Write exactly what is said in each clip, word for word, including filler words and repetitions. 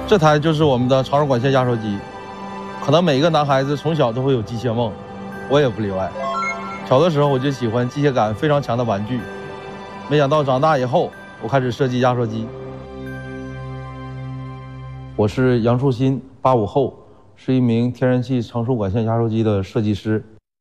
这台就是我们的长输管线压缩机，可能每一个男孩子从小都会有机械梦，我也不例外。小的时候我就喜欢机械感非常强的玩具，没想到长大以后，我开始设计压缩机。我是杨树新，八五后，是一名天然气长输管线压缩机的设计师。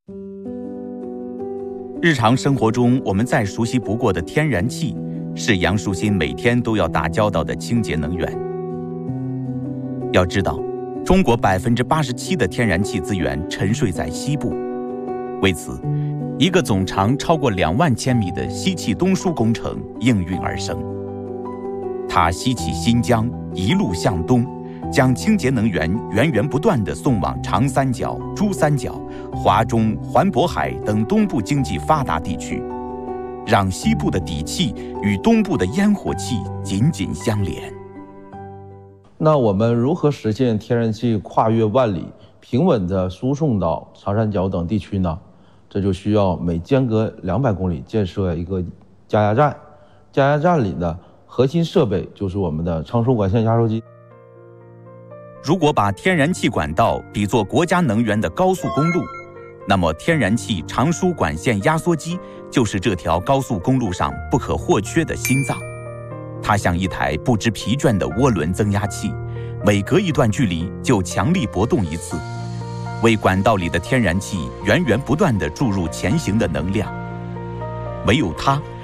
日常生活中，我们再熟悉不过的天然气，是杨树新每天都要打交道的清洁能源。要知道，中国百分之八十七的天然气资源沉睡在西部，为此，一个总长超过两万千米的西气东输工程应运而生。它西起新疆，一路向东，将清洁能源源源不断地送往长三角、珠三角、华中、环渤海等东部经济发达地区，让西部的底气与东部的烟火气紧紧相连。 那我们如何实现天然气跨越万里，平稳地输送到长三角等地区呢？这就需要每间隔两百公里建设一个加压站，加压站里的核心设备就是我们的长输管线压缩机。 如果把天然气管道比作国家能源的高速公路，那么天然气长输管线压缩机就是这条高速公路上不可或缺的心脏。它像一台不知疲倦的涡轮增压器，每隔一段距离就强力搏动一次，为管道里的天然气源源不断地注入前行的能量。唯有它，